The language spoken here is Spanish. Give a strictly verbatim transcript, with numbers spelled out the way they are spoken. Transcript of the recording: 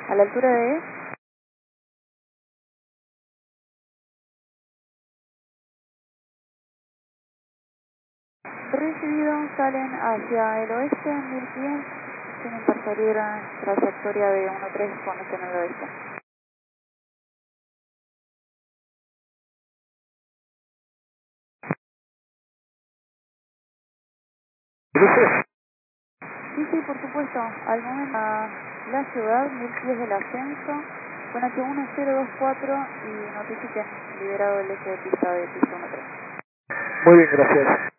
A la altura de... Recibido, salen hacia el oeste en mil pies, tienen para salir a trayectoria de uno tres cuando estén en el oeste. Sí, sí, por supuesto. Al momento, a la ciudad, mil pies del ascenso, con H uno cero dos cuatro y notifiquen liberado el eje de pista de pista uno tres. Muy bien, gracias.